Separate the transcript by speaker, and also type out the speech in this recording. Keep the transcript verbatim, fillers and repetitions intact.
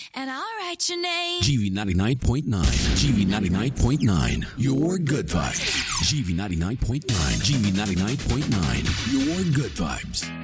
Speaker 1: and I'll write your name.
Speaker 2: G V ninety-nine point nine. G V ninety-nine point nine. Your good vibes. G V ninety-nine point nine. G V ninety-nine point nine. Your good vibes.